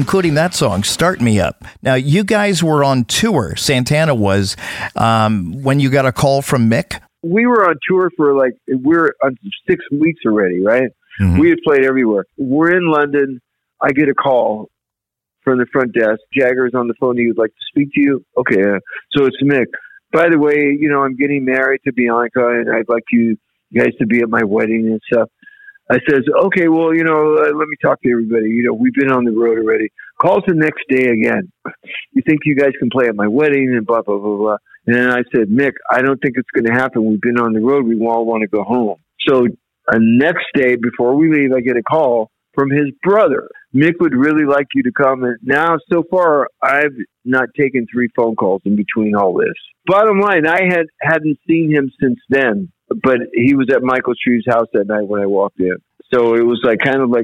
including that song, Start Me Up. Now, you guys were on tour, Santana was, when you got a call from Mick? We were on tour for we're on 6 weeks already, right? Mm-hmm. We had played everywhere. We're in London. I get a call from the front desk. Jagger's on the phone. He would like to speak to you. Okay, so it's Mick. By the way, I'm getting married to Bianca, and I'd like you guys to be at my wedding and stuff. I says, okay, well, let me talk to everybody. We've been on the road already. Calls the next day again. You think you guys can play at my wedding and blah, blah, blah, blah. And then I said, Mick, I don't think it's going to happen. We've been on the road. We all want to go home. So next day before we leave, I get a call from his brother. Mick would really like you to come. And now, so far, I've not taken 3 phone calls in between all this. Bottom line, I hadn't seen him since then. But he was at Michael Shreve's house that night when I walked in. So it was kind of like,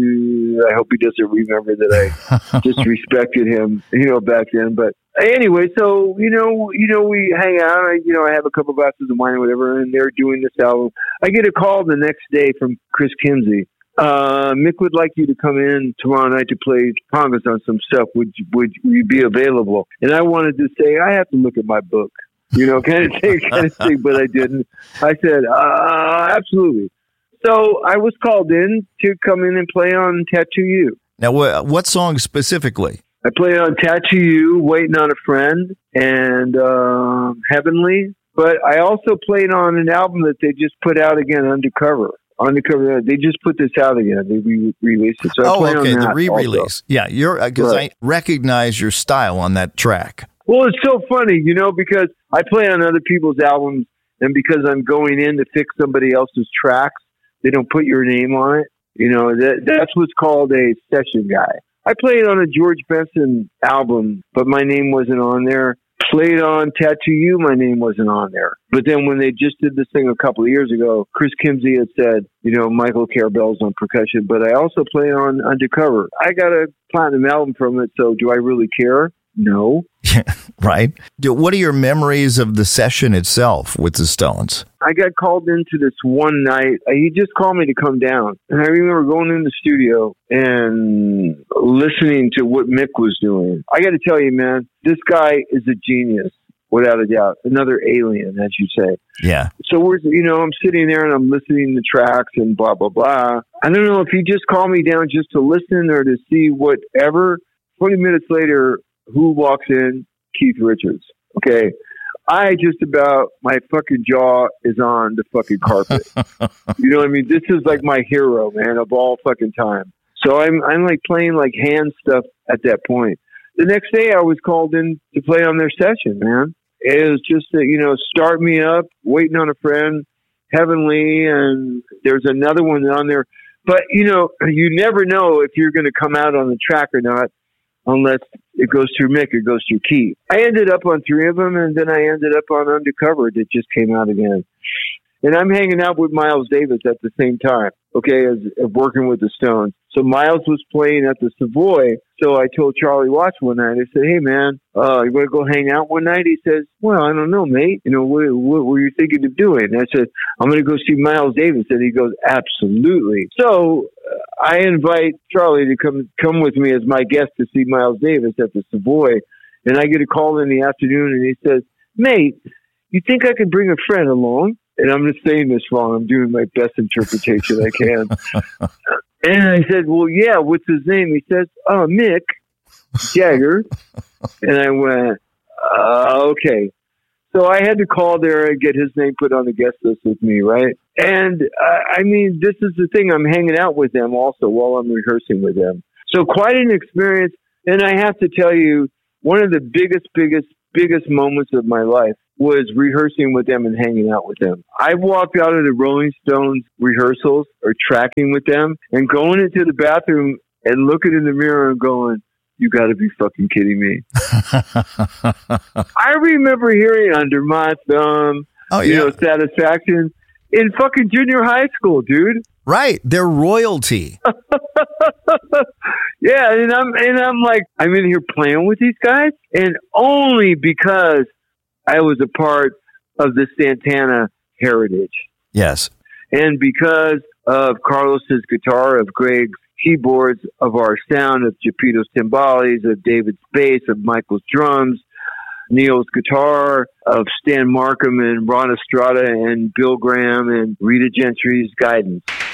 I hope he doesn't remember that I disrespected him, back then. But anyway, so, we hang out. I have a couple glasses of wine or whatever, and they're doing this album. I get a call the next day from Chris Kimsey. Mick would like you to come in tomorrow night to play congas on some stuff. Would you be available? And I wanted to say, I have to look at my book. Kind of thing, but I didn't. I said, absolutely. So I was called in to come in and play on Tattoo You. Now, what song specifically? I played on Tattoo You, Waiting on a Friend, and Heavenly. But I also played on an album that they just put out again, Undercover. They just put this out again. They re-released it. So okay, the re-release. Also. Yeah, because right. I recognize your style on that track. Well, it's so funny, because I play on other people's albums, and because I'm going in to fix somebody else's tracks, they don't put your name on it. That's what's called a session guy. I played on a George Benson album, but my name wasn't on there. Played on Tattoo You, my name wasn't on there. But then when they just did this thing a couple of years ago, Chris Kimsey had said, Michael Carabel's on percussion, but I also play on Undercover. I got a platinum album from it, so do I really care? No. Right. What are your memories of the session itself with the Stones? I got called into this one night. He just called me to come down. And I remember going in the studio and listening to what Mick was doing. I got to tell you, man, this guy is a genius, without a doubt. Another alien, as you say. Yeah. So I'm sitting there and I'm listening to tracks and blah, blah, blah. I don't know if he just called me down just to listen or to see whatever. 20 minutes later, who walks in? Keith Richards. Okay. My fucking jaw is on the fucking carpet. You know what I mean? This is like my hero, man, of all fucking time. So I'm like playing like hand stuff at that point. The next day I was called in to play on their session, man. It was just Start Me Up, Waiting on a Friend, Heavenly, and there's another one on there. But, you never know if you're going to come out on the track or not. Unless it goes through Mick, it goes through Keith. I ended up on 3 of them, and then I ended up on Undercover that just came out again. And I'm hanging out with Miles Davis at the same time, as working with the Stones. So Miles was playing at the Savoy. So I told Charlie Watts one night, I said, hey, man, you want to go hang out one night? He says, well, I don't know, mate. What were you thinking of doing? And I said, I'm going to go see Miles Davis. And he goes, absolutely. So I invite Charlie to come with me as my guest to see Miles Davis at the Savoy. And I get a call in the afternoon, and he says, mate, you think I could bring a friend along? And I'm just saying this wrong. I'm doing my best interpretation I can. And I said, well, yeah, what's his name? He says, Mick Jagger. And I went, okay. So I had to call there and get his name put on the guest list with me, right? And, this is the thing. I'm hanging out with them also while I'm rehearsing with them. So quite an experience. And I have to tell you, one of the biggest moments of my life was rehearsing with them and hanging out with them. I walked out of the Rolling Stones rehearsals or tracking with them and going into the bathroom and looking in the mirror and going, you got to be fucking kidding me. I remember hearing Under My Thumb, Satisfaction in fucking junior high school, dude. Right. They're royalty. Yeah. And I'm like, I'm in here playing with these guys. And only because I was a part of the Santana heritage. Yes. And because of Carlos's guitar, of Greg's keyboards, of our sound, of Geppetto's timbales, of David's bass, of Michael's drums, Neil's guitar, of Stan Markham and Ron Estrada and Bill Graham and Rita Gentry's guidance.